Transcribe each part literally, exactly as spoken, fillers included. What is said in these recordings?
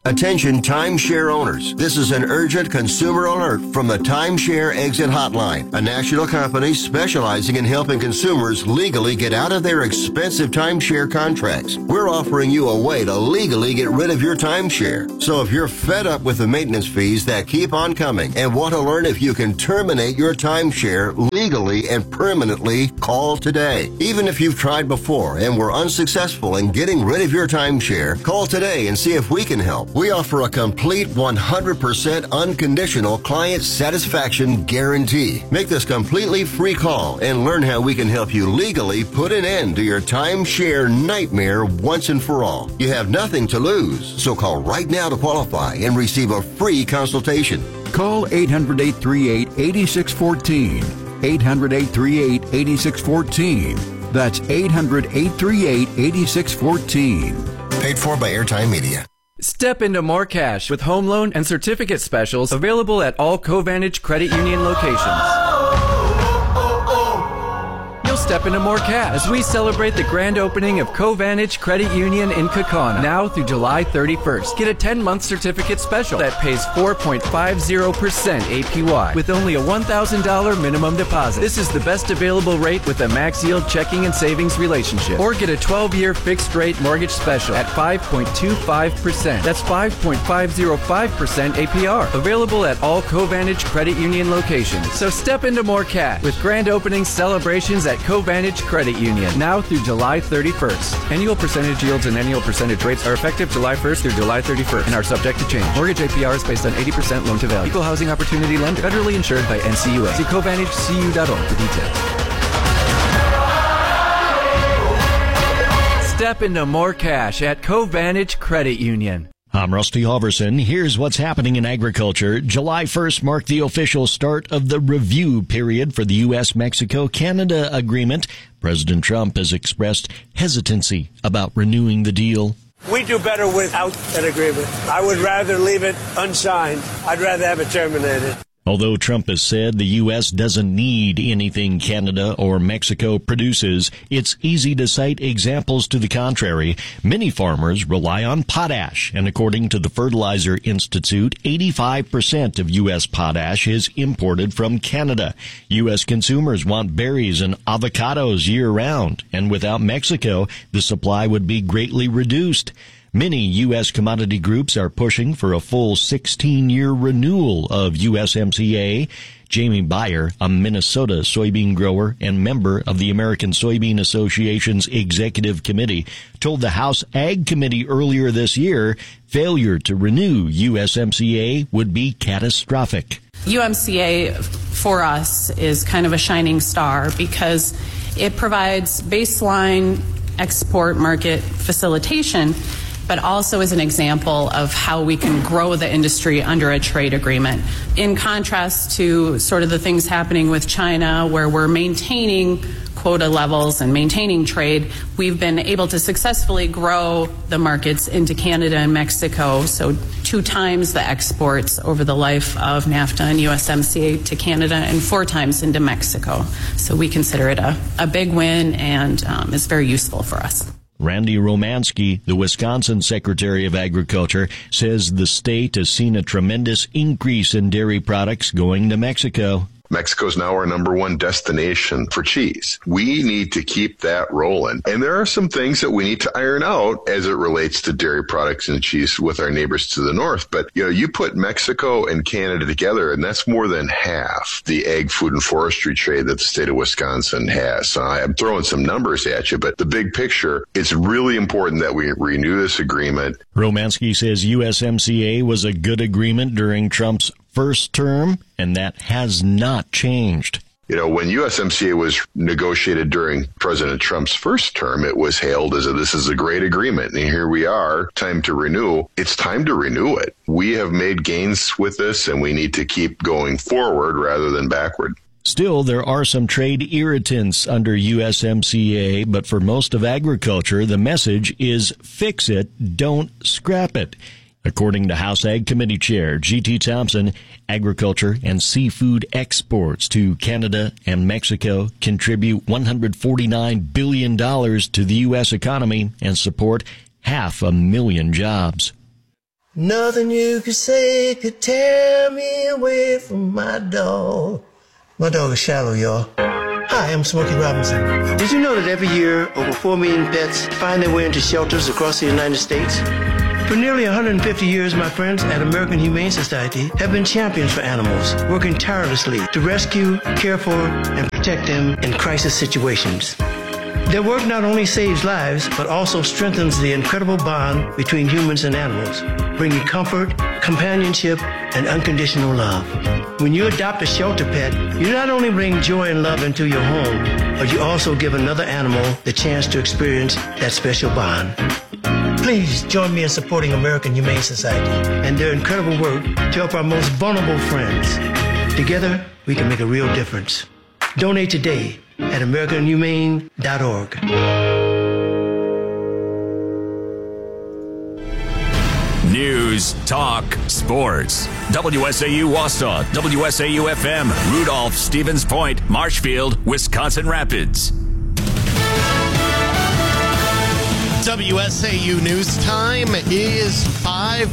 Attention timeshare owners. This is an urgent consumer alert from the Timeshare Exit Hotline, a national company specializing in helping consumers legally get out of their expensive timeshare contracts. We're offering you a way to legally get rid of your timeshare. So if you're fed up with the maintenance fees that keep on coming and want to learn if you can terminate your timeshare legally and permanently, call today. Even if you've tried before and were unsuccessful in getting rid of your timeshare, call today and see if we can help. We offer a complete one hundred percent unconditional client satisfaction guarantee. Make this completely free call and learn how we can help you legally put an end to your timeshare nightmare once and for all. You have nothing to lose, so call right now to qualify and receive a free consultation. Call eight hundred, eight three eight, eight six one four. eight hundred, eight three eight, eight six one four. That's eight hundred, eight three eight, eight six one four. Paid for by Airtime Media. Step into more cash with home loan and certificate specials available at all Covantage Credit Union locations. You'll step into more cash as we celebrate the grand opening of Covantage Credit Union in Kaukauna now through July thirty-first. Get a ten-month certificate special that pays four point five zero percent A P Y with only a one thousand dollars minimum deposit. This is the best available rate with a max yield checking and savings relationship. Or get a twelve-year fixed-rate mortgage special at five point two five percent. That's five point five zero five percent A P R. Available at all Covantage Credit Union locations. So step into more cash with grand opening celebrations at Covantage Credit Union now through July thirty-first. Annual percentage yields and annual percentage rates are effective July first through July thirty-first and are subject to change. Mortgage A P R is based on eighty percent loan to value. Equal housing opportunity lender. Federally insured by N C U A. See Covantage C U dot org for details. Step into more cash at Covantage Credit Union. I'm Rusty Halverson. Here's what's happening in agriculture. July first marked the official start of the review period for the U S Mexico Canada agreement. President Trump has expressed hesitancy about renewing the deal. We do better without an agreement. I would rather leave it unsigned. I'd rather have it terminated. Although Trump has said the U S doesn't need anything Canada or Mexico produces, it's easy to cite examples to the contrary. Many farmers rely on potash, and according to the Fertilizer Institute, eighty-five percent of U S potash is imported from Canada. U S consumers want berries and avocados year-round, and without Mexico, the supply would be greatly reduced. Many U S commodity groups are pushing for a full sixteen-year renewal of U S M C A. Jamie Beyer, a Minnesota soybean grower and member of the American Soybean Association's Executive Committee, told the House Ag Committee earlier this year failure to renew U S M C A would be catastrophic. U M C A for us is kind of a shining star because it provides baseline export market facilitation, but also as an example of how we can grow the industry under a trade agreement. In contrast to sort of the things happening with China, where we're maintaining quota levels and maintaining trade, we've been able to successfully grow the markets into Canada and Mexico, so two times the exports over the life of NAFTA and U S M C A to Canada and four times into Mexico. So we consider it a, a big win, and um, it's very useful for us. Randy Romanski, the Wisconsin Secretary of Agriculture, says the state has seen a tremendous increase in dairy products going to Mexico. Mexico is now our number one destination for cheese. We need to keep that rolling. And there are some things that we need to iron out as it relates to dairy products and cheese with our neighbors to the north. But, you know, you put Mexico and Canada together, and that's more than half the ag, food, and forestry trade that the state of Wisconsin has. So I'm throwing some numbers at you, but the big picture, it's really important that we renew this agreement. Romanski says U S M C A was a good agreement during Trump's first term, and that has not changed. You know, when U S M C A was negotiated during President Trump's first term, it was hailed as a, this is a great agreement. And here we are, time to renew. It's time to renew it. We have made gains with this, and we need to keep going forward rather than backward. Still, there are some trade irritants under U S M C A, but for most of agriculture, the message is fix it, don't scrap it. According to House Ag Committee Chair G T Thompson, agriculture and seafood exports to Canada and Mexico contribute one hundred forty-nine billion dollars to the U S economy and support half a million jobs. Nothing you could say could tear me away from my dog. My dog is Shallow, y'all. Hi, I'm Smokey Robinson. Did you know that every year over four million pets find their way into shelters across the United States? For nearly one hundred fifty years, my friends at American Humane Society have been champions for animals, working tirelessly to rescue, care for, and protect them in crisis situations. Their work not only saves lives, but also strengthens the incredible bond between humans and animals, bringing comfort, companionship, and unconditional love. When you adopt a shelter pet, you not only bring joy and love into your home, but you also give another animal the chance to experience that special bond. Please join me in supporting American Humane Society and their incredible work to help our most vulnerable friends. Together, we can make a real difference. Donate today at american humane dot org. News, talk, sports. W S A U Wausau, W S A U F M, Rudolph, Stevens Point, Marshfield, Wisconsin Rapids. W S A U News time is five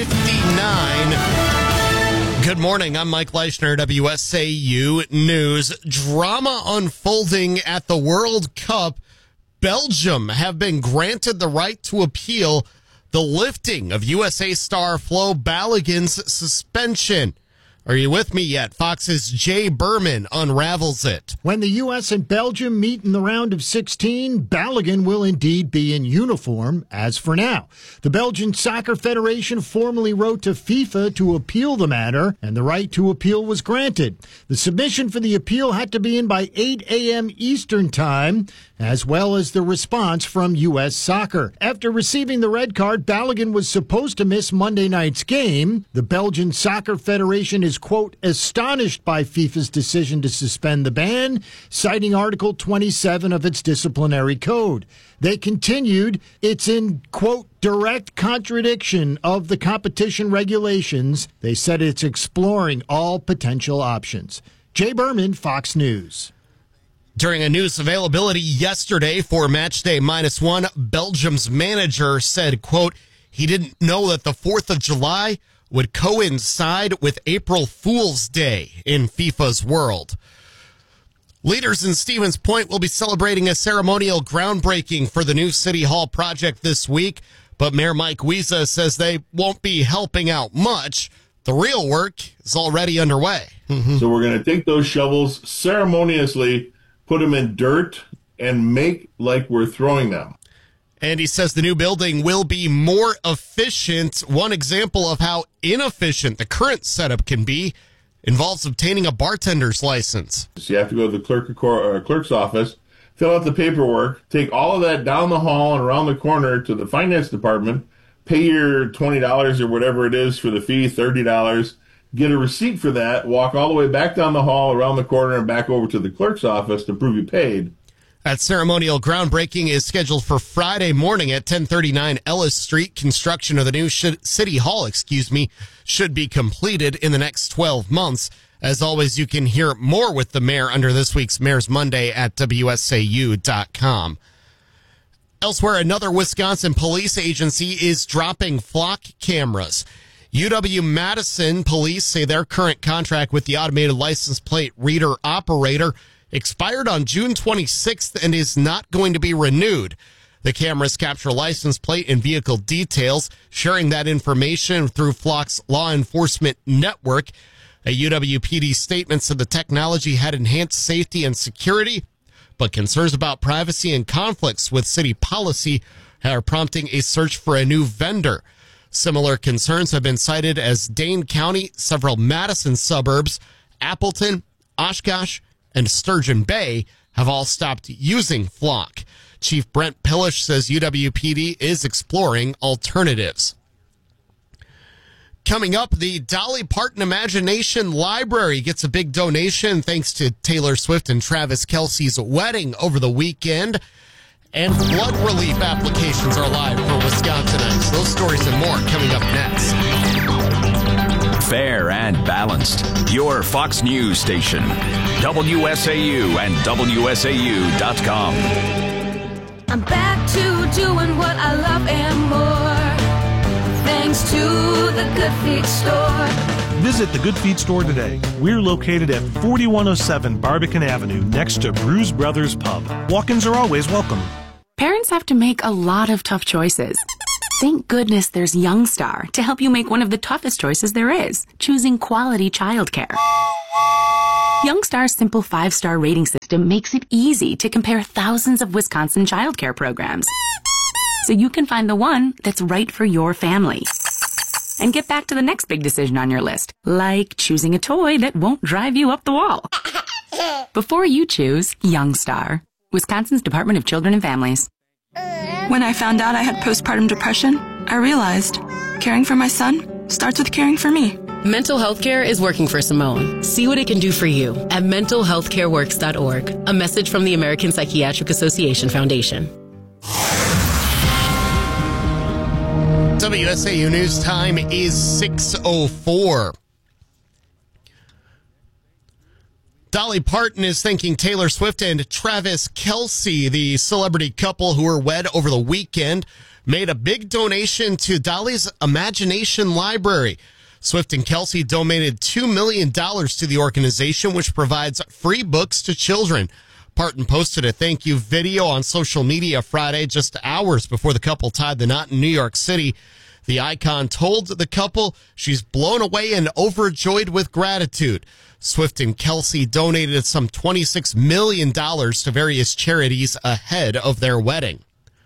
fifty-nine. Good morning. I'm Mike Leischner, W S A U News. Drama unfolding at the World Cup. Belgium have been granted the right to appeal the lifting of U S A star Flo Balogun's suspension. Are you with me yet? Fox's Jay Berman unravels it. When the U S and Belgium meet in the round of sixteen, Balogun will indeed be in uniform, as for now. The Belgian Soccer Federation formally wrote to FIFA to appeal the matter, and the right to appeal was granted. The submission for the appeal had to be in by eight a.m. Eastern Time, as well as the response from U S Soccer. After receiving the red card, Balogun was supposed to miss Monday night's game. The Belgian Soccer Federation is, quote, astonished by FIFA's decision to suspend the ban, citing Article twenty-seven of its disciplinary code. They continued, it's in, quote, direct contradiction of the competition regulations. They said it's exploring all potential options. Jay Berman, Fox News. During a news availability yesterday for Matchday Minus One, Belgium's manager said, quote, he didn't know that the fourth of July would coincide with April Fool's Day in FIFA's world. Leaders in Stevens Point will be celebrating a ceremonial groundbreaking for the new City Hall project this week, but Mayor Mike Wiesa says they won't be helping out much. The real work is already underway. Mm-hmm. So we're going to take those shovels, ceremoniously put them in dirt, and make like we're throwing them. And he says the new building will be more efficient. One example of how inefficient the current setup can be involves obtaining a bartender's license. So you have to go to the clerk or clerk's office, fill out the paperwork, take all of that down the hall and around the corner to the finance department, pay your twenty dollars or whatever it is for the fee, thirty dollars, get a receipt for that, walk all the way back down the hall, around the corner, and back over to the clerk's office to prove you paid. That ceremonial groundbreaking is scheduled for Friday morning at ten thirty-nine Ellis Street. Construction of the new City Hall, excuse me, should be completed in the next twelve months. As always, you can hear more with the mayor under this week's Mayor's Monday at W S A U dot com. Elsewhere, another Wisconsin police agency is dropping flock cameras. U W-Madison police say their current contract with the automated license plate reader operator expired on June twenty-sixth and is not going to be renewed. The cameras capture license plate and vehicle details, sharing that information through Flock's law enforcement network. A U W P D statement said the technology had enhanced safety and security, but concerns about privacy and conflicts with city policy are prompting a search for a new vendor. Similar concerns have been cited as Dane County, several Madison suburbs, Appleton, Oshkosh, and Sturgeon Bay have all stopped using Flock. Chief Brent Pillish says U W P D is exploring alternatives. Coming up, the Dolly Parton Imagination Library gets a big donation thanks to Taylor Swift and Travis Kelce's wedding over the weekend. And flood relief applications are live for Wisconsinites. Those stories and more coming up next. Fair and balanced. Your Fox News station. W S A U and W S A U dot com. I'm back to doing what I love and more. Thanks to the Good Feet store. Visit the Good Feet store today. We're located at forty-one oh seven Barbican Avenue next to Brews Brothers Pub. Walk-ins are always welcome. Parents have to make a lot of tough choices. Thank goodness there's Youngstar to help you make one of the toughest choices there is, choosing quality childcare. Youngstar's simple five-star rating system makes it easy to compare thousands of Wisconsin childcare programs, so you can find the one that's right for your family. And get back to the next big decision on your list, like choosing a toy that won't drive you up the wall. Before you choose Youngstar, Wisconsin's Department of Children and Families. When I found out I had postpartum depression, I realized caring for my son starts with caring for me. Mental health care is working for Simone. See what it can do for you at mental health care works dot org. A message from the American Psychiatric Association Foundation. W S A U News time is six oh four. Dolly Parton is thanking Taylor Swift and Travis Kelce, the celebrity couple who were wed over the weekend, made a big donation to Dolly's Imagination Library. Swift and Kelce donated two million dollars to the organization, which provides free books to children. Parton posted a thank you video on social media Friday, just hours before the couple tied the knot in New York City. The icon told the couple she's blown away and overjoyed with gratitude. Swift and Kelce donated some twenty-six million dollars to various charities ahead of their wedding.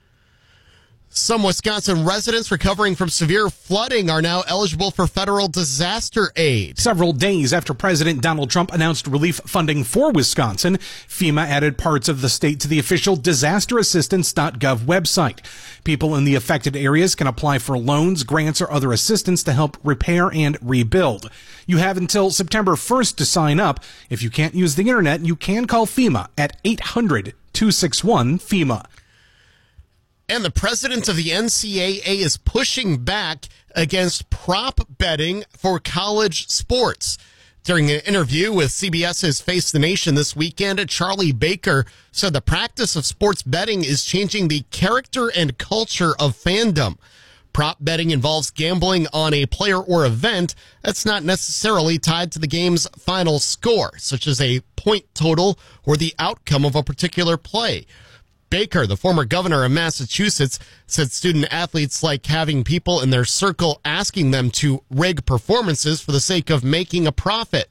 Some Wisconsin residents recovering from severe flooding are now eligible for federal disaster aid. Several days after President Donald Trump announced relief funding for Wisconsin, FEMA added parts of the state to the official disaster assistance dot gov website. People in the affected areas can apply for loans, grants, or other assistance to help repair and rebuild. You have until September first to sign up. If you can't use the internet, you can call FEMA at eight hundred, two six one, FEMA. And the president of the N C double A is pushing back against prop betting for college sports. During an interview with CBS's Face the Nation this weekend, Charlie Baker said the practice of sports betting is changing the character and culture of fandom. Prop betting involves gambling on a player or event that's not necessarily tied to the game's final score, such as a point total or the outcome of a particular play. Baker, the former governor of Massachusetts, said student athletes like having people in their circle asking them to rig performances for the sake of making a profit.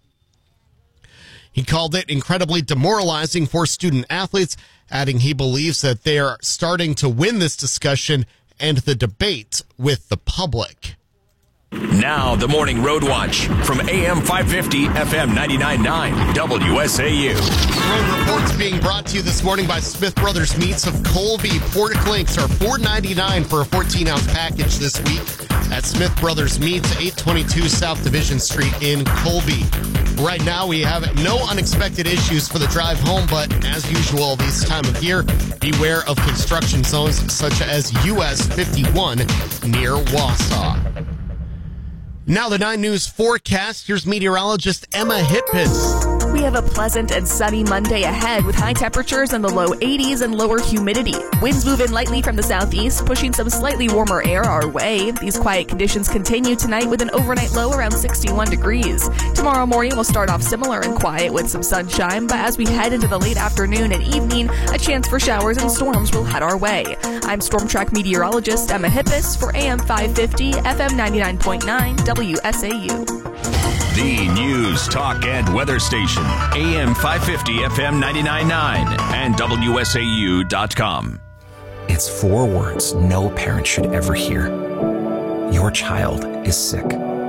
He called it incredibly demoralizing for student athletes, adding he believes that they are starting to win this discussion and the debate with the public. Now, the Morning Road Watch from A M five fifty, F M ninety-nine point nine, W S A U. Road reports being brought to you this morning by Smith Brothers Meats of Colby. Pork links are four ninety-nine for a fourteen ounce package this week at Smith Brothers Meats, eight twenty-two South Division Street in Colby. Right now, we have no unexpected issues for the drive home, but as usual this time of year, beware of construction zones such as U S fifty-one near Wausau. Now the nine News forecast. Here's meteorologist Emma Hitpitz. We have a pleasant and sunny Monday ahead with high temperatures in the low eighties and lower humidity. Winds move in lightly from the southeast, pushing some slightly warmer air our way. These quiet conditions continue tonight with an overnight low around sixty-one degrees. Tomorrow morning will start off similar and quiet with some sunshine, but as we head into the late afternoon and evening, a chance for showers and storms will head our way. I'm Storm Track meteorologist Emma Hitpitz for A M five fifty, F M ninety-nine point nine, W S A U. The News, Talk, and Weather Station, A M five fifty, F M ninety-nine point nine, and W S A U dot com. It's four words no parent should ever hear. Your child is sick.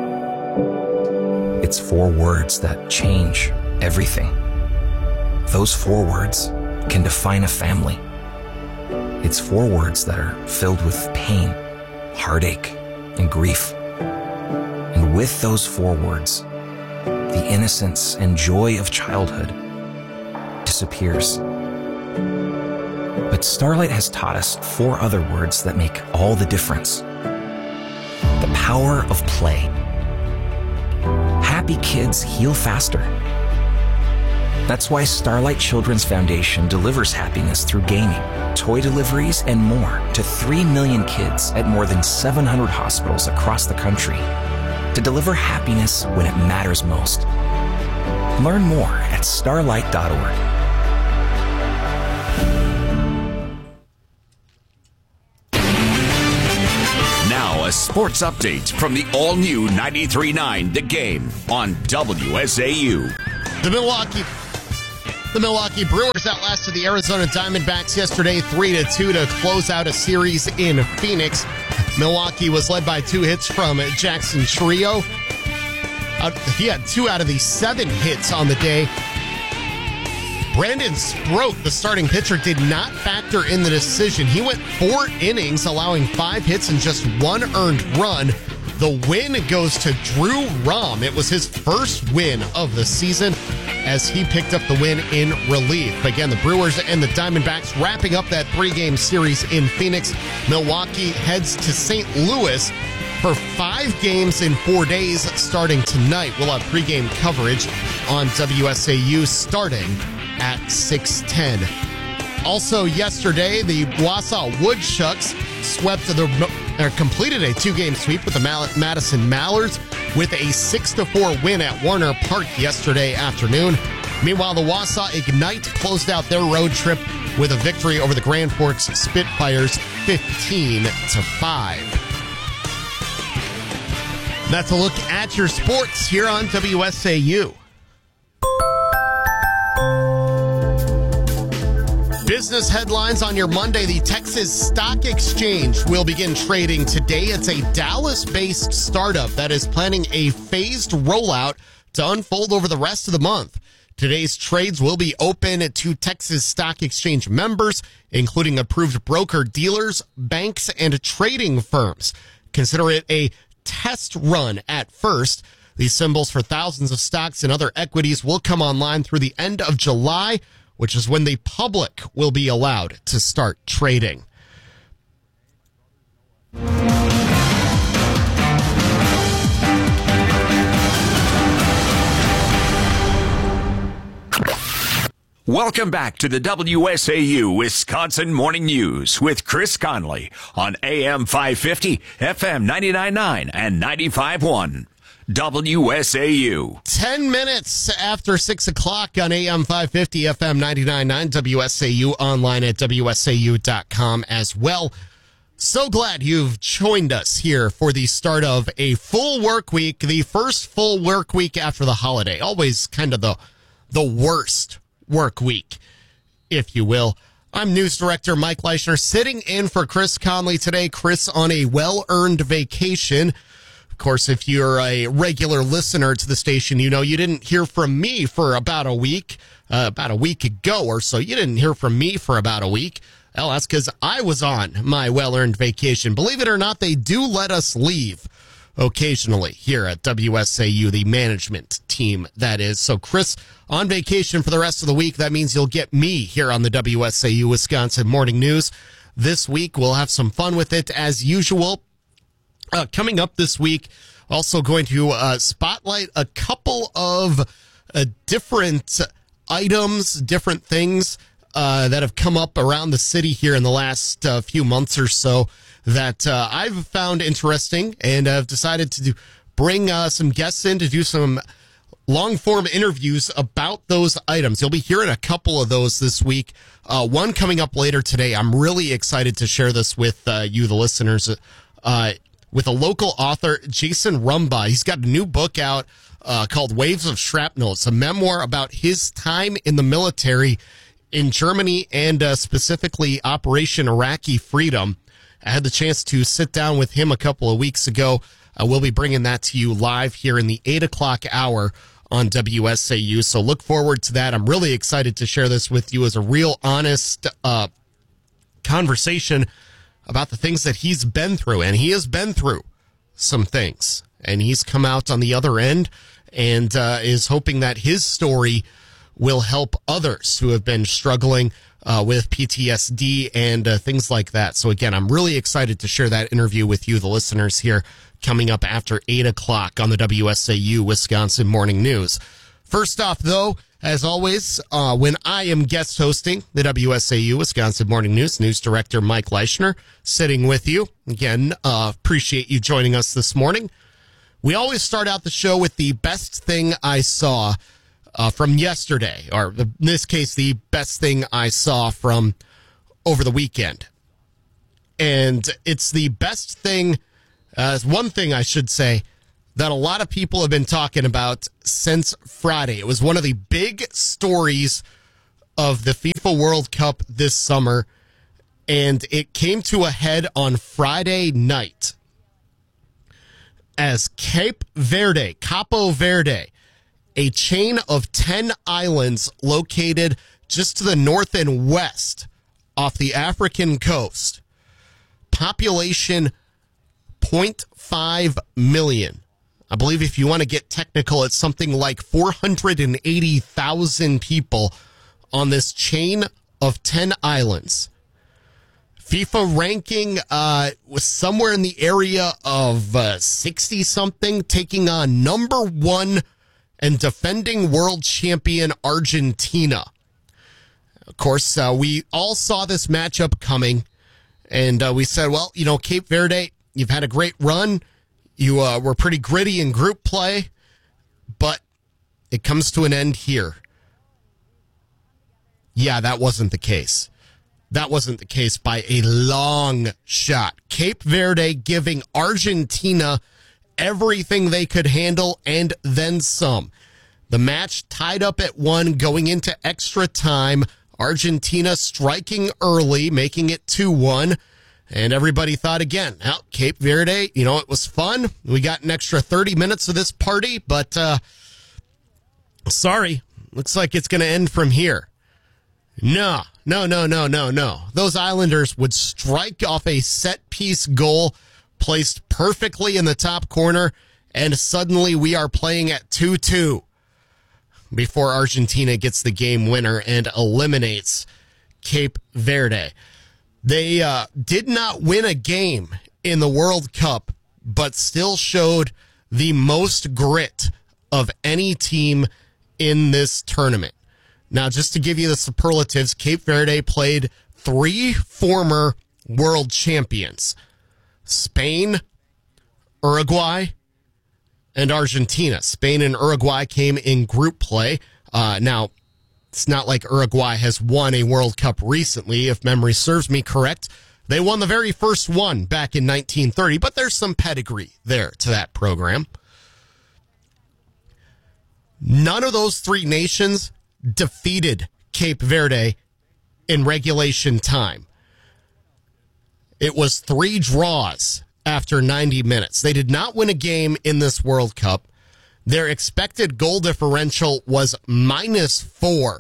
It's four words that change everything. Those four words can define a family. It's four words that are filled with pain, heartache, and grief. And with those four words, the innocence and joy of childhood disappears. But Starlight has taught us four other words that make all the difference. The power of play. Happy kids heal faster. That's why Starlight Children's Foundation delivers happiness through gaming, toy deliveries, and more to three million kids at more than seven hundred hospitals across the country. to deliver happiness when it matters most. Learn more at starlight dot org. Now a sports update from the all-new ninety-three point nine The Game on W S A U. The Milwaukee The Milwaukee Brewers outlasted the Arizona Diamondbacks yesterday three to two to close out a series in Phoenix. Milwaukee was led by two hits from Jackson Chourio. Uh, he had two out of the seven hits on the day. Brandon Sproat, the starting pitcher, did not factor in the decision. He went four innings, allowing five hits and just one earned run. The win goes to Drew Rom. It was his first win of the season as he picked up the win in relief. Again, the Brewers and the Diamondbacks wrapping up that three-game series in Phoenix. Milwaukee heads to Saint Louis for five games in four days starting tonight. We'll have pregame coverage on W S A U starting at six ten. Also yesterday, the Wausau Woodchucks swept the or completed a two-game sweep with the Madison Mallards with a six to four win at Warner Park yesterday afternoon. Meanwhile, the Wausau Ignite closed out their road trip with a victory over the Grand Forks Spitfires fifteen to five. That's a look at your sports here on W S A U. Business headlines on your Monday. The Texas Stock Exchange will begin trading today. It's a Dallas-based startup that is planning a phased rollout to unfold over the rest of the month. Today's trades will be open to Texas Stock Exchange members, including approved broker-dealers, banks, and trading firms. Consider it a test run at first. These symbols for thousands of stocks and other equities will come online through the end of July, which is when the public will be allowed to start trading. Welcome back to the W S A U Wisconsin Morning News with Chris Conley on A M five fifty, F M ninety-nine point nine, and ninety-five point one. W S A U. Ten minutes after six o'clock on A M five fifty, F M ninety-nine point nine, W S A U, online at W S A U dot com as well. So glad you've joined us here for the start of a full work week, the first full work week after the holiday. Always kind of the, the worst work week, if you will. I'm News Director Mike Leischner, sitting in for Chris Conley today. Chris on a well-earned vacation. Of course, if you're a regular listener to the station, you know you didn't hear from me for about a week, uh, about a week ago or so. You didn't hear from me for about a week. Well, that's because I was on my well-earned vacation. Believe it or not, they do let us leave occasionally here at W S A U, the management team, that is. So Chris on vacation for the rest of the week. That means you'll get me here on the W S A U Wisconsin Morning News. This week, we'll have some fun with it as usual. Uh, coming up this week, also going to uh, spotlight a couple of uh, different items, different things uh, that have come up around the city here in the last uh, few months or so that uh, I've found interesting, and I've decided to do, bring uh, some guests in to do some long-form interviews about those items. You'll be hearing a couple of those this week. Uh, one coming up later today. I'm really excited to share this with uh, you, the listeners, uh, with a local author, Jason Rumbaugh. He's got a new book out uh, called Waves of Shrapnel. It's a memoir about his time in the military in Germany and uh, specifically Operation Iraqi Freedom. I had the chance to sit down with him a couple of weeks ago. Uh, we'll be bringing that to you live here in the eight o'clock hour on W S A U. So look forward to that. I'm really excited to share this with you as a real honest uh, conversation about the things that he's been through. And he has been through some things. And he's come out on the other end and uh, is hoping that his story will help others who have been struggling Uh, with P T S D and uh, things like that. So again, I'm really excited to share that interview with you, the listeners, here coming up after eight o'clock on the W S A U Wisconsin Morning News. First off, though, as always, uh, when I am guest hosting the W S A U Wisconsin Morning News, News Director Mike Leischner sitting with you. Again, uh, appreciate you joining us this morning. We always start out the show with the best thing I saw uh, from yesterday, or in this case, the best thing I saw from over the weekend. And it's the best thing, uh, one thing I should say, that a lot of people have been talking about since Friday. It was one of the big stories of the FIFA World Cup this summer, and it came to a head on Friday night as Cape Verde, Capo Verde, a chain of ten islands located just to the north and west off the African coast, population zero point five million. I believe if you want to get technical, it's something like four hundred eighty thousand people on this chain of ten islands. FIFA ranking uh, was somewhere in the area of uh, sixty-something, taking on number one and defending world champion Argentina. Of course, uh, we all saw this matchup coming, and uh, we said, well, you know, Cape Verde, you've had a great run. You uh, were pretty gritty in group play, but it comes to an end here. Yeah, that wasn't the case. That wasn't the case by a long shot. Cape Verde giving Argentina everything they could handle and then some. The match tied up at one going into extra time. Argentina striking early, making it two one. And everybody thought again, well, Cape Verde, you know, it was fun. We got an extra thirty minutes of this party, but uh, sorry, looks like it's going to end from here. No, no, no, no, no, no. Those Islanders would strike off a set-piece goal placed perfectly in the top corner, and suddenly we are playing at two two before Argentina gets the game winner and eliminates Cape Verde. They uh, did not win a game in the World Cup, but still showed the most grit of any team in this tournament. Now, just to give you the superlatives, Cape Verde played three former world champions: Spain, Uruguay, and Argentina. Spain and Uruguay came in group play. Uh, now, it's not like Uruguay has won a World Cup recently, if memory serves me correct. They won the very first one back in nineteen thirty, but there's some pedigree there to that program. None of those three nations defeated Cape Verde in regulation time. It was three draws after ninety minutes. They did not win a game in this World Cup. Their expected goal differential was minus four.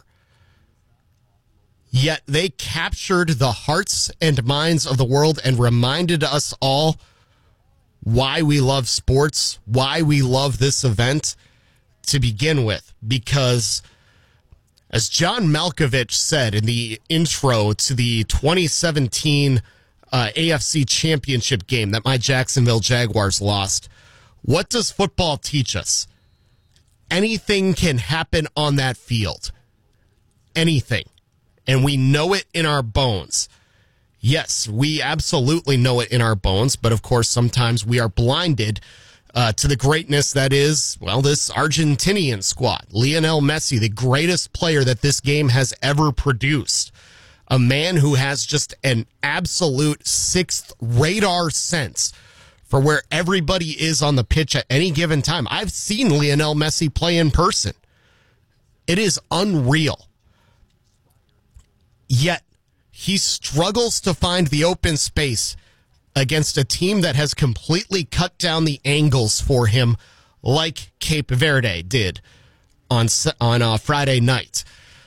Yet they captured the hearts and minds of the world and reminded us all why we love sports, why we love this event to begin with. Because, as John Malkovich said in the intro to the twenty seventeen uh, A F C Championship game that my Jacksonville Jaguars lost, what does football teach us? Anything can happen on that field. Anything. And we know it in our bones. Yes, we absolutely know it in our bones, but of course sometimes we are blinded uh, to the greatness that is, well, this Argentinian squad. Lionel Messi, the greatest player that this game has ever produced. A man who has just an absolute sixth radar sense for where everybody is on the pitch at any given time. I've seen Lionel Messi play in person. It is unreal. Yet, he struggles to find the open space against a team that has completely cut down the angles for him, like Cape Verde did on on uh, Friday night.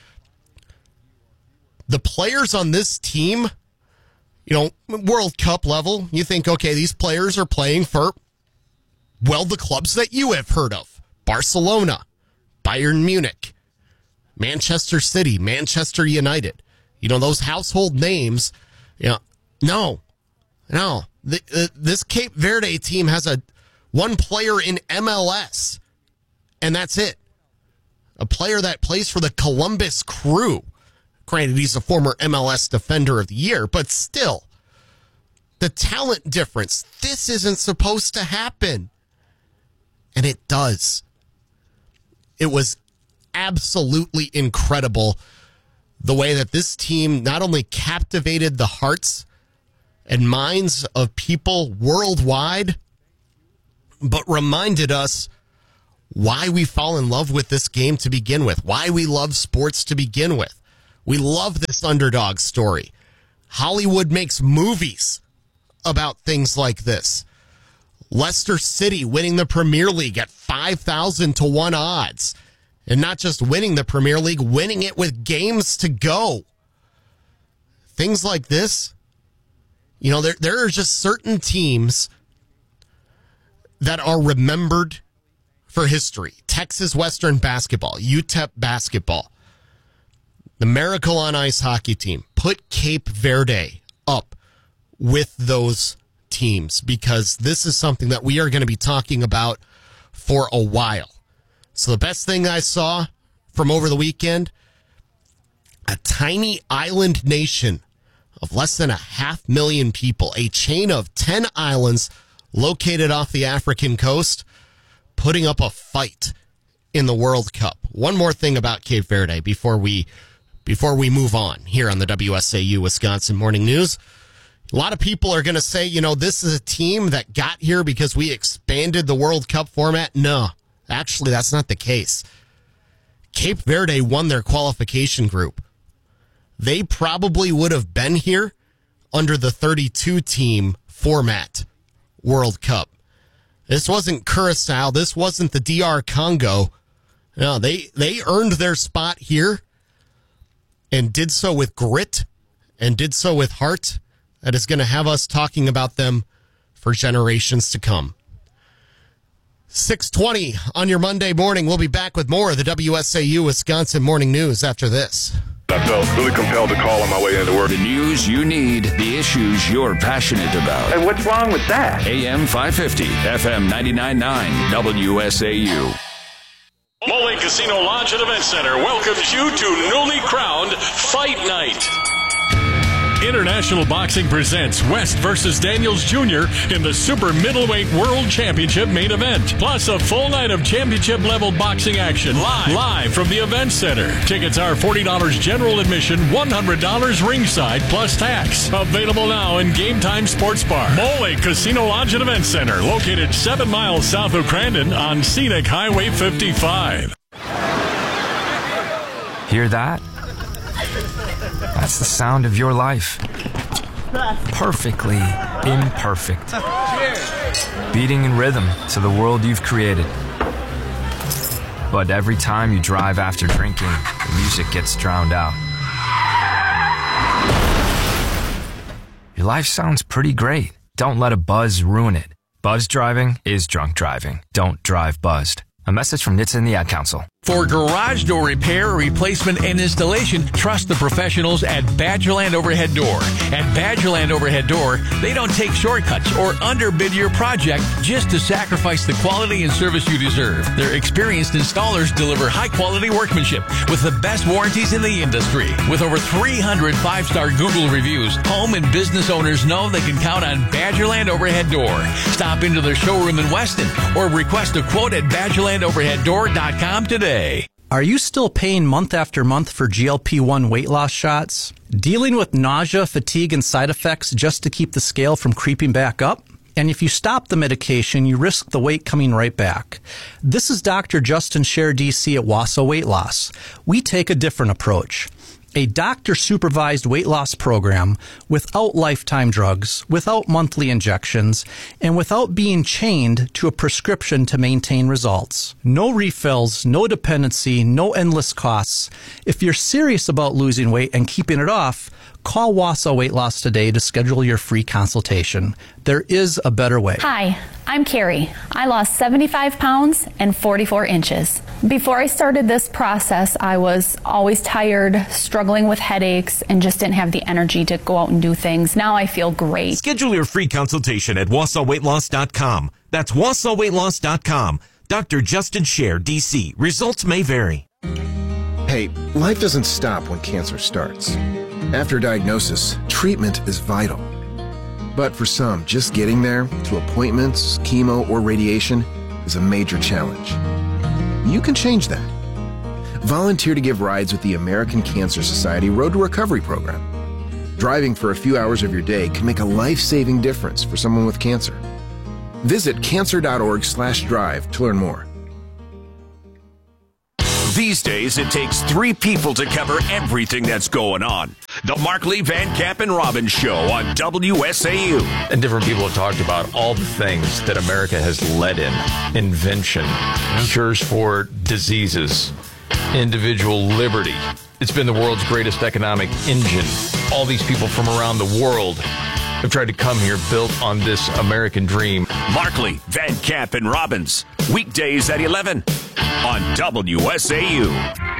The players on this team, you know, World Cup level, you think, okay, these players are playing for, well, the clubs that you have heard of. Barcelona, Bayern Munich, Manchester City, Manchester United. You know, those household names. You know, no, no. The, uh, this Cape Verde team has a one player in M L S, and that's it. A player that plays for the Columbus Crew. Granted, he's a former M L S Defender of the Year, but still, the talent difference. This isn't supposed to happen. And it does. It was absolutely incredible the way that this team not only captivated the hearts and minds of people worldwide, but reminded us why we fall in love with this game to begin with, why we love sports to begin with. We love this underdog story. Hollywood makes movies about things like this. Leicester City winning the Premier League at five thousand to one odds. And not just winning the Premier League, winning it with games to go. Things like this. You know, there there are just certain teams that are remembered for history. Texas Western basketball, U T E P basketball. The Miracle on Ice hockey team put Cape Verde up with those teams because this is something that we are going to be talking about for a while. So the best thing I saw from over the weekend, a tiny island nation of less than a half million people, a chain of ten islands located off the African coast, putting up a fight in the World Cup. One more thing about Cape Verde before we before we move on here on the W S A U Wisconsin Morning News. A lot of people are going to say, you know, this is a team that got here because we expanded the World Cup format. No, actually, that's not the case. Cape Verde won their qualification group. They probably would have been here under the thirty-two team format World Cup. This wasn't Curacao. This wasn't the D R Congo. No, they, they earned their spot here and did so with grit and did so with heart. That is going to have us talking about them for generations to come. six twenty on your Monday morning. We'll be back with more of the W S A U Wisconsin Morning News after this. I felt really compelled to call on my way into work. The news you need, the issues you're passionate about. Hey, what's wrong with that? A M five fifty, F M ninety-nine point nine, W S A U. Mole Casino Lodge and Event Center welcomes you to newly crowned Fight Night. International Boxing presents West versus Daniels Junior in the Super Middleweight World Championship main event. Plus a full night of championship-level boxing action live, live from the Event Center. Tickets are forty dollars general admission, one hundred dollars ringside plus tax. Available now in Game Time Sports Bar. Mole Casino Lodge and Event Center, located seven miles south of Crandon on Scenic Highway fifty-five. Hear that? That's the sound of your life. Perfectly imperfect. Beating in rhythm to the world you've created. But every time you drive after drinking, the music gets drowned out. Your life sounds pretty great. Don't let a buzz ruin it. Buzz driving is drunk driving. Don't drive buzzed. A message from N H T S A and the Ad Council. For garage door repair, replacement, and installation, trust the professionals at Badgerland Overhead Door. At Badgerland Overhead Door, they don't take shortcuts or underbid your project just to sacrifice the quality and service you deserve. Their experienced installers deliver high-quality workmanship with the best warranties in the industry. With over three hundred five-star Google reviews, home and business owners know they can count on Badgerland Overhead Door. Stop into their showroom in Weston or request a quote at badgerland overhead door dot com today. Are you still paying month after month for G L P one weight loss shots? Dealing with nausea, fatigue, and side effects just to keep the scale from creeping back up? And if you stop the medication, you risk the weight coming right back. This is Doctor Justin Scher, D C at Wausau Weight Loss. We take a different approach. A doctor-supervised weight loss program without lifetime drugs, without monthly injections, and without being chained to a prescription to maintain results. No refills, no dependency, no endless costs. If you're serious about losing weight and keeping it off, call Wausau Weight Loss today to schedule your free consultation. There is a better way. Hi, I'm Carrie. I lost seventy-five pounds and forty-four inches. Before I started this process, I was always tired, struggling with headaches, and just didn't have the energy to go out and do things. Now I feel great. Schedule your free consultation at wausau weight loss dot com. That's wausau weight loss dot com. Doctor Justin Scher, D C. Results may vary. Hey, life doesn't stop when cancer starts. After diagnosis, treatment is vital. But for some, just getting there, to appointments, chemo, or radiation, is a major challenge. You can change that. Volunteer to give rides with the American Cancer Society Road to Recovery program. Driving for a few hours of your day can make a life-saving difference for someone with cancer. Visit cancer.org slash drive to learn more. These days, it takes three people to cover everything that's going on. The Markley, Van Camp, and Robbins Show on W S A U. And different people have talked about all the things that America has led in. Invention, cures for diseases, individual liberty. It's been the world's greatest economic engine. All these people from around the world have tried to come here built on this American dream. Markley, Van Camp, and Robbins. Weekdays at eleven on W S A U.